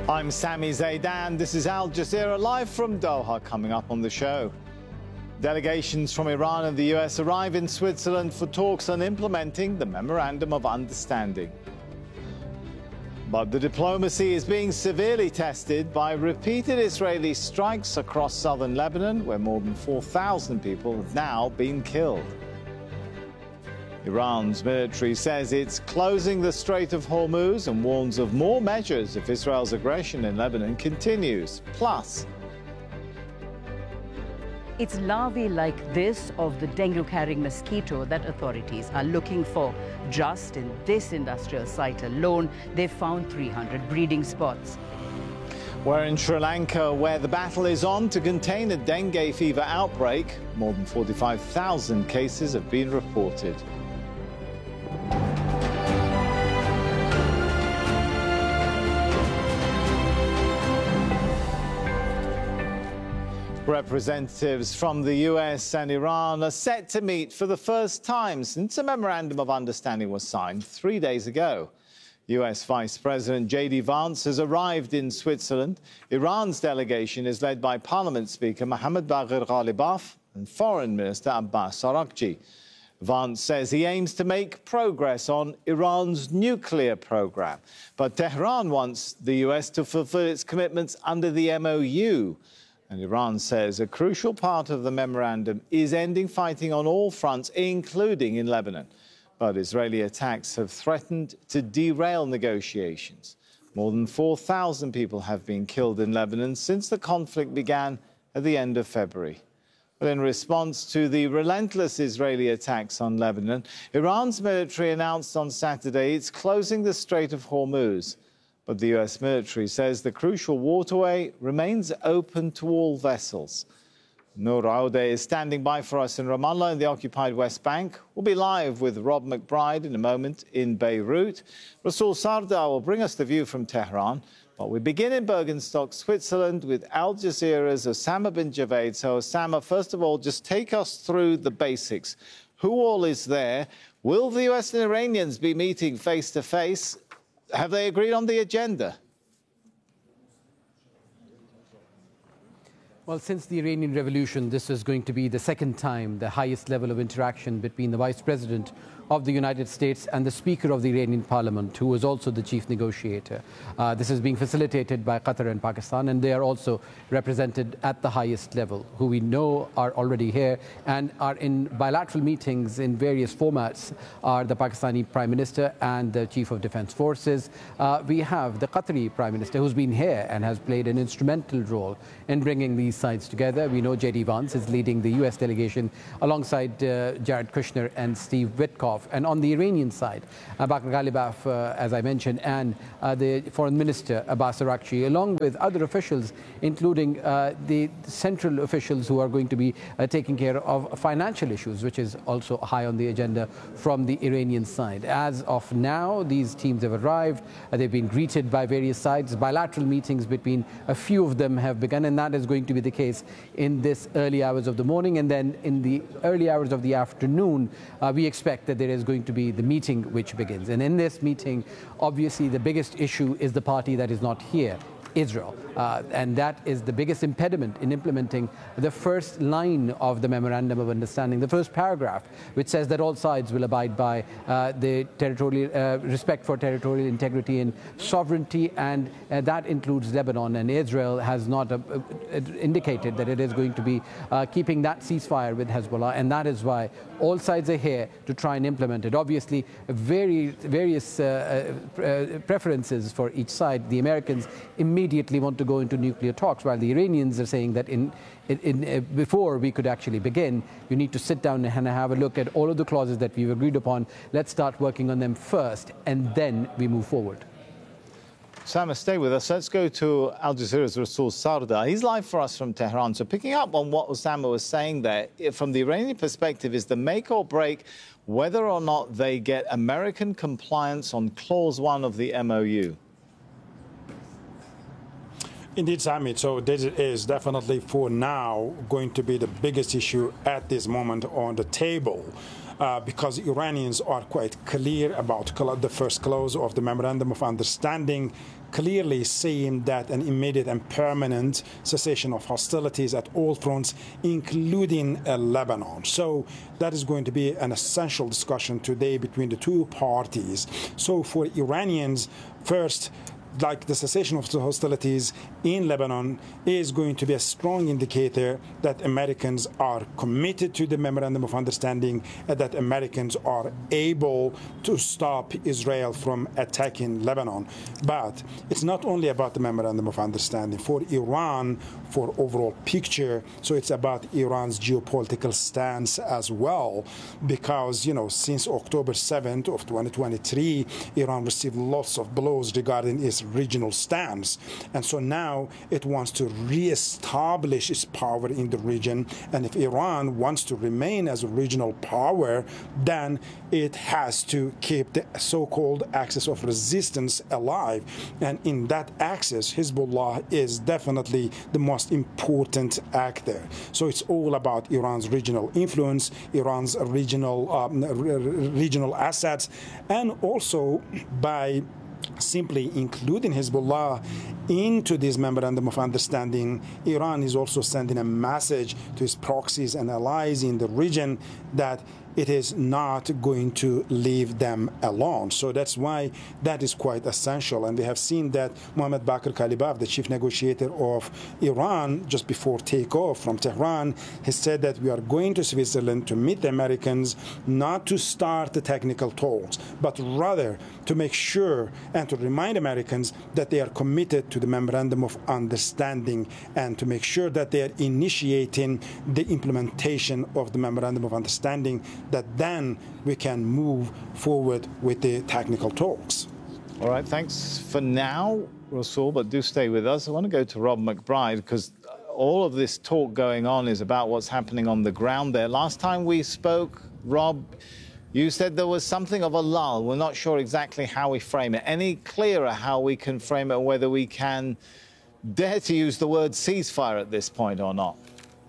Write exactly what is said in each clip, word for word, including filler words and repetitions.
I'm Sami Zaidan. This is Al Jazeera live from Doha. Coming up on the show, delegations from Iran and the U S arrive in Switzerland for talks on implementing the Memorandum of Understanding. But the diplomacy is being severely tested by repeated Israeli strikes across southern Lebanon, where more than four thousand people have now been killed. Iran's military says it's closing the Strait of Hormuz and warns of more measures if Israel's aggression in Lebanon continues. Plus, it's larvae like this of the dengue-carrying mosquito that authorities are looking for. Just in this industrial site alone, they've found three hundred breeding spots. We're in Sri Lanka, where the battle is on to contain a dengue fever outbreak. More than forty-five thousand cases have been reported. Representatives from the U S and Iran are set to meet for the first time since a memorandum of understanding was signed three days ago. U S Vice President J D Vance has arrived in Switzerland. Iran's delegation is led by Parliament Speaker Mohammad Bagher Ghalibaf and Foreign Minister Abbas Araghchi. Vance says he aims to make progress on Iran's nuclear program, but Tehran wants the U S to fulfill its commitments under the M O U. And Iran says a crucial part of the memorandum is ending fighting on all fronts, including in Lebanon. But Israeli attacks have threatened to derail negotiations. More than four thousand people have been killed in Lebanon since the conflict began at the end of February. But in response to the relentless Israeli attacks on Lebanon, Iran's military announced on Saturday it's closing the Strait of Hormuz. But the U S military says the crucial waterway remains open to all vessels. Noor Aouda is standing by for us in Ramallah in the occupied West Bank. We'll be live with Rob McBride in a moment in Beirut. Rasul Sarda will bring us the view from Tehran. But we begin in Bergenstock, Switzerland, with Al Jazeera's Osama bin Javaid. So, Osama, first of all, just take us through the basics. Who all is there? Will the U S and Iranians be meeting face to face? Have they agreed on the agenda? Well, since the Iranian Revolution, this is going to be the second time the highest level of interaction between the Vice President of the United States and the Speaker of the Iranian Parliament, who is also the chief negotiator. Uh, this is being facilitated by Qatar and Pakistan, and they are also represented at the highest level, who we know are already here and are in bilateral meetings in various formats, are the Pakistani Prime Minister and the Chief of Defense Forces. Uh, we have the Qatari Prime Minister, who's been here and has played an instrumental role in bringing these sides together. We know J D Vance is leading the U S delegation alongside uh, Jared Kushner and Steve Witkoff. And on the Iranian side, uh, Bagher Ghalibaf, uh, as I mentioned, and uh, the Foreign Minister Abbas Araghchi, along with other officials, including uh, the central officials who are going to be uh, taking care of financial issues, which is also high on the agenda from the Iranian side. As of now, these teams have arrived. Uh, they've been greeted by various sides. Bilateral meetings between a few of them have begun, and that is going to be the case in this early hours of the morning. And then in the early hours of the afternoon, uh, we expect that there is going to be the meeting which begins. And in this meeting, obviously, the biggest issue is the party that is not here, Israel. Uh, and that is the biggest impediment in implementing the first line of the Memorandum of Understanding, the first paragraph, which says that all sides will abide by uh, the territorial uh, respect for territorial integrity and sovereignty, and uh, that includes Lebanon. And Israel has not uh, uh, indicated that it is going to be uh, keeping that ceasefire with Hezbollah, and that is why all sides are here to try and implement it. Obviously, very, various uh, uh, preferences for each side. The Americans immediately want to go into nuclear talks, while the Iranians are saying that in, in, in uh, before we could actually begin, you need to sit down and have a look at all of the clauses that we've agreed upon. Let's start working on them first, and then we move forward. Osama, stay with us. Let's go to Al Jazeera's Rasul Sarda. He's live for us from Tehran. So picking up on what Osama was saying there, from the Iranian perspective, is the make or break whether or not they get American compliance on Clause one of the M O U. Indeed, Sami. So this is definitely for now going to be the biggest issue at this moment on the table. uh, because Iranians are quite clear about the first clause of the Memorandum of Understanding, clearly saying that an immediate and permanent cessation of hostilities at all fronts, including uh, Lebanon. So that is going to be an essential discussion today between the two parties. So for Iranians, first, like the cessation of the hostilities in Lebanon is going to be a strong indicator that Americans are committed to the Memorandum of Understanding and that Americans are able to stop Israel from attacking Lebanon. But it's not only about the Memorandum of Understanding. For Iran, for overall picture, so it's about Iran's geopolitical stance as well, because, you know, since October seventh of twenty twenty-three, Iran received lots of blows regarding its regional stance. And so now it wants to reestablish its power in the region. And if Iran wants to remain as a regional power, then it has to keep the so-called axis of resistance alive. And in that axis, Hezbollah is definitely the most important actor. So it's all about Iran's regional influence, Iran's regional, um, regional assets, and also by simply including Hezbollah into this Memorandum of Understanding, Iran is also sending a message to its proxies and allies in the region that it is not going to leave them alone. So that's why that is quite essential. And we have seen that Mohammad Bakr Kalibaf, the chief negotiator of Iran, just before takeoff from Tehran, has said that we are going to Switzerland to meet the Americans, not to start the technical talks, but rather to make sure and to remind Americans that they are committed to the Memorandum of Understanding and to make sure that they are initiating the implementation of the Memorandum of Understanding, that then we can move forward with the technical talks. All right, thanks for now, Rasool, but do stay with us. I want to go to Rob McBride, because all of this talk going on is about what's happening on the ground there. Last time we spoke, Rob, you said there was something of a lull. We're not sure exactly how we frame it. Any clearer how we can frame it, whether we can dare to use the word ceasefire at this point or not?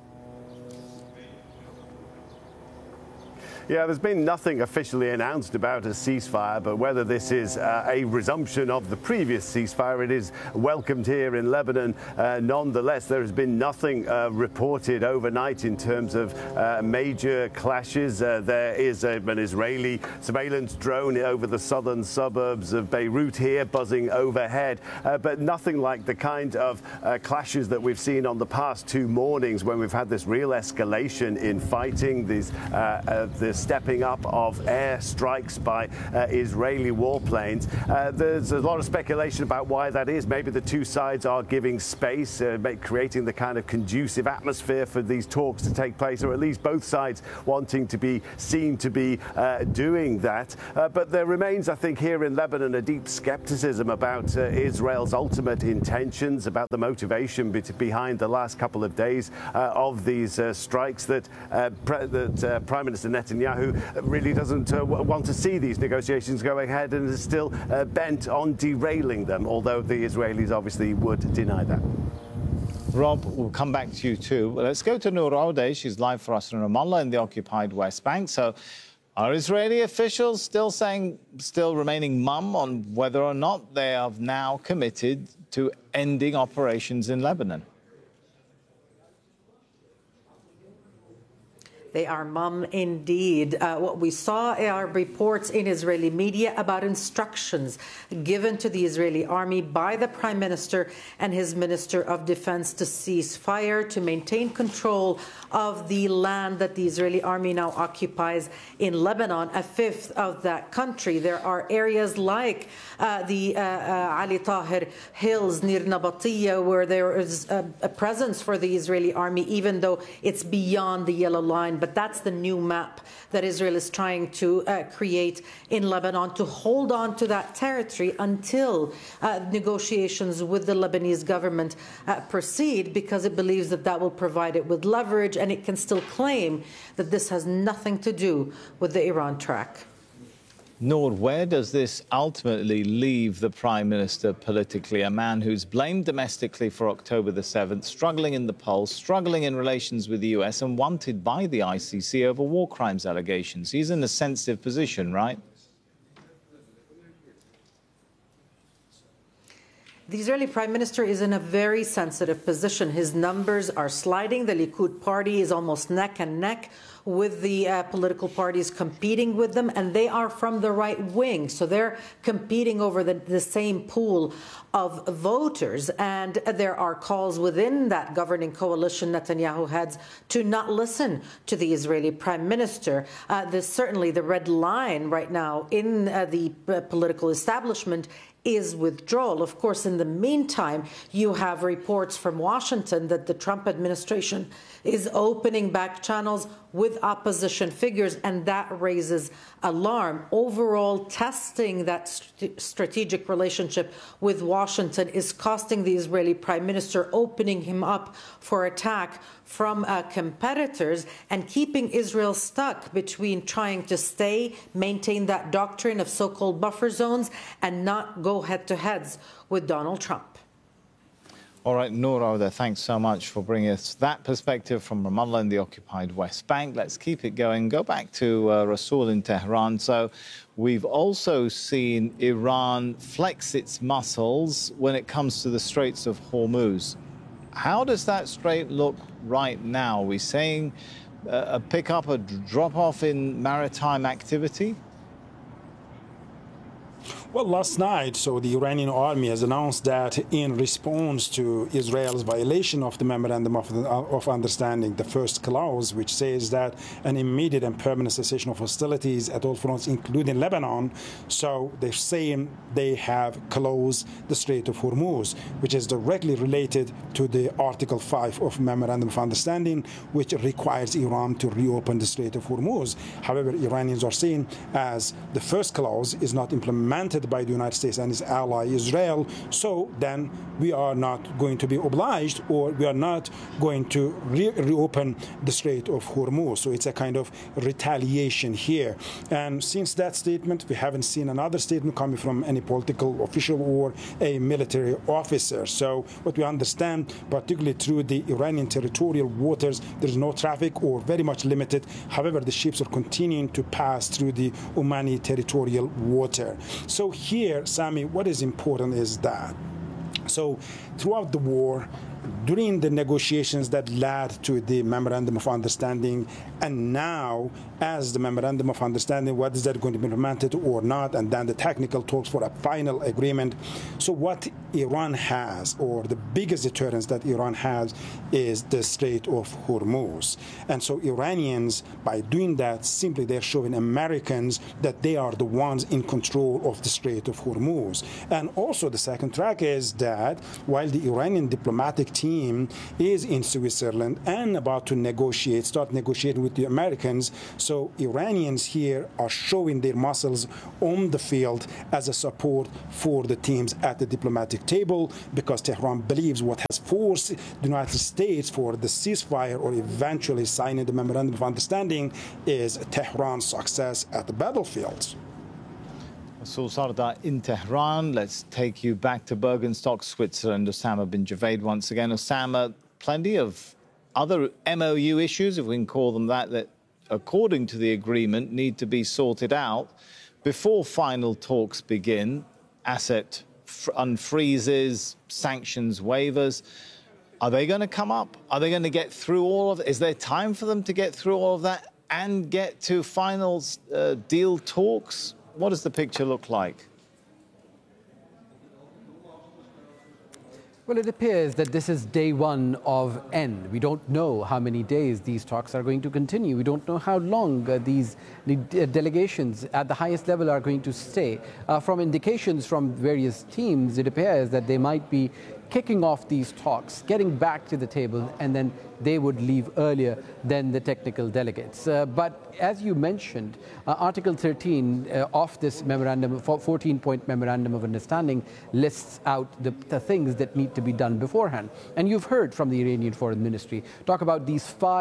Yeah, there's been nothing officially announced about a ceasefire, but whether this is uh, a resumption of the previous ceasefire, it is welcomed here in Lebanon. Uh, nonetheless, there has been nothing uh, reported overnight in terms of uh, major clashes. Uh, there is a, an Israeli surveillance drone over the southern suburbs of Beirut here, buzzing overhead, uh, but nothing like the kind of uh, clashes that we've seen on the past two mornings when we've had this real escalation in fighting, these, uh, uh, this stepping up of air strikes by uh, Israeli warplanes. Uh, there's a lot of speculation about why that is. Maybe the two sides are giving space, uh, creating the kind of conducive atmosphere for these talks to take place, or at least both sides wanting to be seen to be uh, doing that. Uh, but there remains, I think, here in Lebanon a deep skepticism about uh, Israel's ultimate intentions, about the motivation be behind the last couple of days uh, of these uh, strikes, that, uh, pre that uh, Prime Minister Netanyahu who really doesn't uh, want to see these negotiations go ahead and is still uh, bent on derailing them, although the Israelis obviously would deny that. Rob, we'll come back to you too. But let's go to Noor Odeh. She's live for us in Ramallah in the occupied West Bank. So are Israeli officials still saying, still remaining mum on whether or not they have now committed to ending operations in Lebanon? They are mum indeed. Uh, what we saw are reports in Israeli media about instructions given to the Israeli army by the Prime Minister and his Minister of Defense to cease fire, to maintain control of the land that the Israeli army now occupies in Lebanon, a fifth of that country. There are areas like uh, the uh, uh, Ali Tahir Hills near Nabatiya, where there is a, a presence for the Israeli army, even though it's beyond the yellow line. But that's the new map that Israel is trying to uh, create in Lebanon, to hold on to that territory until uh, negotiations with the Lebanese government uh, proceed, because it believes that that will provide it with leverage, and it can still claim that this has nothing to do with the Iran track. Noor, where does this ultimately leave the Prime Minister politically? A man who's blamed domestically for October the seventh, struggling in the polls, struggling in relations with the U S and wanted by the I C C over war crimes allegations. He's in a sensitive position, right? The Israeli Prime Minister is in a very sensitive position. His numbers are sliding. The Likud party is almost neck and neck with the uh, political parties competing with them, and they are from the right wing. So they're competing over the, the same pool of voters. And there are calls within that governing coalition Netanyahu heads to not listen to the Israeli Prime Minister. Uh, there's certainly the red line right now in uh, the uh, political establishment is withdrawal. Of course, in the meantime, you have reports from Washington that the Trump administration is opening back channels with opposition figures, and that raises alarm. Overall, testing that st- strategic relationship with Washington is costing the Israeli Prime Minister, opening him up for attack from uh, competitors and keeping Israel stuck between trying to stay, maintain that doctrine of so-called buffer zones and not go head-to-heads with Donald Trump. All right, Noor Auda, thanks so much for bringing us that perspective from Ramallah and the occupied West Bank. Let's keep it going. Go back to uh, Rasul in Tehran. So we've also seen Iran flex its muscles when it comes to the Straits of Hormuz. How does that strait look right now? Are we saying uh, a pick-up, a drop-off in maritime activity? Well, last night, so the Iranian army has announced that in response to Israel's violation of the Memorandum of, of Understanding, the first clause, which says that an immediate and permanent cessation of hostilities at all fronts, including Lebanon, so they're saying they have closed the Strait of Hormuz, which is directly related to the Article five of Memorandum of Understanding, which requires Iran to reopen the Strait of Hormuz. However, Iranians are saying as the first clause is not implemented by the United States and its ally Israel, so then we are not going to be obliged, or we are not going to re- reopen the Strait of Hormuz. So it's a kind of retaliation here. And since that statement, we haven't seen another statement coming from any political official or a military officer. So what we understand, particularly through the Iranian territorial waters, there is no traffic or very much limited. However, the ships are continuing to pass through the Omani territorial water. So here, Sami, what is important is that, so throughout the war, during the negotiations that led to the Memorandum of Understanding, and now as the Memorandum of Understanding, what is that going to be implemented or not, and then the technical talks for a final agreement. So what Iran has, or the biggest deterrence that Iran has, is the Strait of Hormuz. And so Iranians, by doing that, simply they're showing Americans that they are the ones in control of the Strait of Hormuz. And also the second track is that while the Iranian diplomatic team is in Switzerland and about to negotiate, start negotiating with the Americans, so Iranians here are showing their muscles on the field as a support for the teams at the diplomatic table, because Tehran believes what has forced the United States for the ceasefire or eventually signing the Memorandum of Understanding is Tehran's success at the battlefields. Rasul Sardar in Tehran. Let's take you back to Bergenstock, Switzerland. Osama bin Javaid once again. Osama, plenty of other M O U issues, if we can call them that, that according to the agreement need to be sorted out before final talks begin. Asset unfreezes, sanctions waivers. Are they going to come up? Are they going to get through all of it? Is there time for them to get through all of that and get to final uh, deal talks? What does the picture look like? Well, it appears that this is day one of N. We don't know how many days these talks are going to continue. We don't know how long uh, these the, uh, delegations at the highest level are going to stay. Uh, from indications from various teams, it appears that they might be kicking off these talks, getting back to the table, and then they would leave earlier than the technical delegates. Uh, but as you mentioned, uh, Article thirteen uh, of this memorandum, fourteen-point memorandum of understanding, lists out the, the things that need to be done beforehand. And you've heard from the Iranian Foreign Ministry talk about these five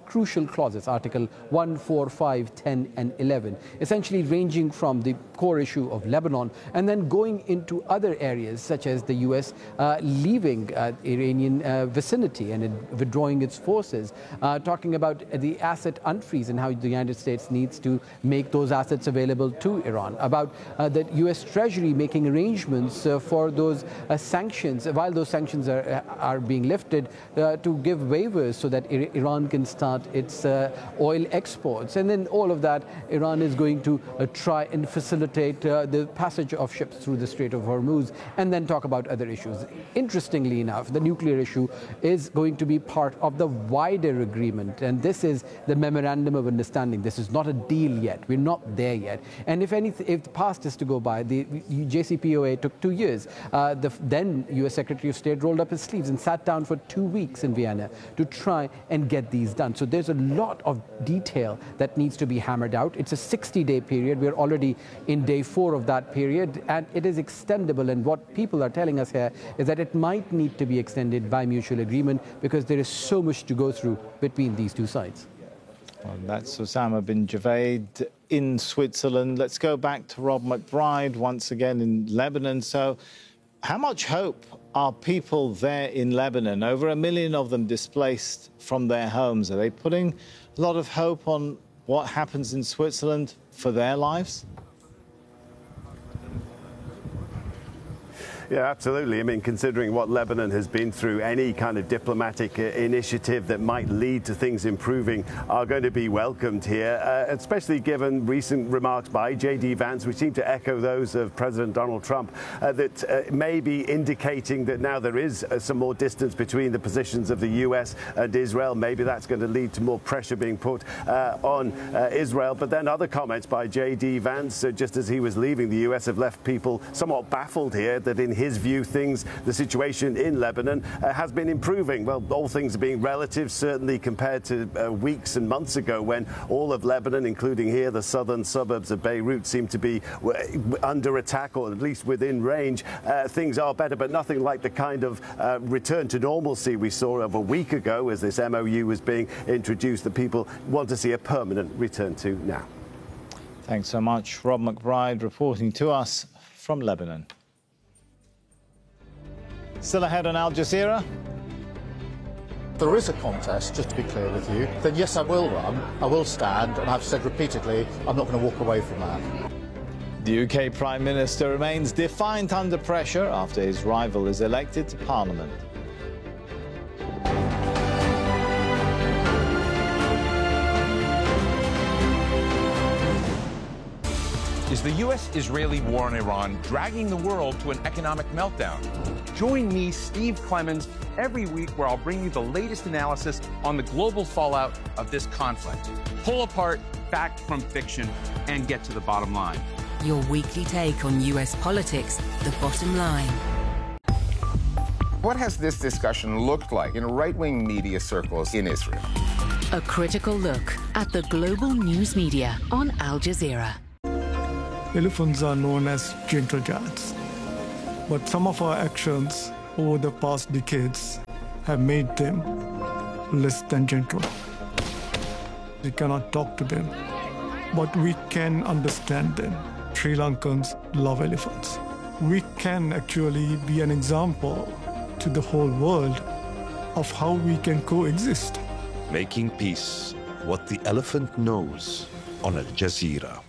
crucial clauses, Article one, four, five, ten, and eleven, essentially ranging from the core issue of Lebanon and then going into other areas such as the U S uh, leaving uh, Iranian uh, vicinity and withdrawing its forces, uh, talking about the asset unfreeze and how the United States needs to make those assets available to Iran, about uh, the U S Treasury making arrangements uh, for those uh, sanctions, while those sanctions are, are being lifted, uh, to give waivers so that Iran can start its uh, oil exports. And then all of that, Iran is going to uh, try and facilitate uh, the passage of ships through the Strait of Hormuz, and then talk about other issues. Interestingly enough, the nuclear issue is going to be part of the wider agreement, and this is the Memorandum of Understanding. This is not a deal yet. We're not there yet. And if anything, if the past is to go by, the J C P O A took two years. Uh, the then U S Secretary of State rolled up his sleeves and sat down for two weeks in Vienna to try and get these done. So there's a lot of detail that needs to be hammered out. It's a sixty-day period. We're already in day four of that period, and it is extendable. And what people are telling us here is that it might need to be extended by mutual agreement because there is so much to go through between these two sides. Well, that's Osama bin Javaid in Switzerland. Let's go back to Rob McBride once again in Lebanon. So how much hope are people there in Lebanon? Over a million of them displaced from their homes. Are they putting a lot of hope on what happens in Switzerland for their lives? Yeah, absolutely. I mean, considering what Lebanon has been through, any kind of diplomatic uh, initiative that might lead to things improving are going to be welcomed here, uh, especially given recent remarks by J D Vance, which seem to echo those of President Donald Trump, uh, that uh, may be indicating that now there is uh, some more distance between the positions of the U S and Israel. Maybe that's going to lead to more pressure being put uh, on uh, Israel. But then other comments by J D Vance, uh, just as he was leaving the U S, have left people somewhat baffled here that in his view, things, the situation in Lebanon uh, has been improving. Well, all things being relative, certainly compared to uh, weeks and months ago when all of Lebanon, including here the southern suburbs of Beirut, seemed to be w- under attack, or at least within range. Uh, things are better, but nothing like the kind of uh, return to normalcy we saw of a week ago as this M O U was being introduced that people want to see a permanent return to now. Thanks so much. Rob McBride reporting to us from Lebanon. Still ahead on Al Jazeera. If there is a contest, just to be clear with you, then yes, I will run, I will stand, and I've said repeatedly, I'm not going to walk away from that. The U K Prime Minister remains defiant under pressure after his rival is elected to Parliament. Is the U S Israeli war on Iran dragging the world to an economic meltdown? Join me, Steve Clemons, every week where I'll bring you the latest analysis on the global fallout of this conflict. Pull apart fact from fiction and get to the bottom line. Your weekly take on U S politics, the bottom line. What has this discussion looked like in right-wing media circles in Israel? A critical look at the global news media on Al Jazeera. Elephants are known as gentle giants, but some of our actions over the past decades have made them less than gentle. We cannot talk to them, but we can understand them. Sri Lankans love elephants. We can actually be an example to the whole world of how we can coexist. Making peace, what the elephant knows on Al Jazeera.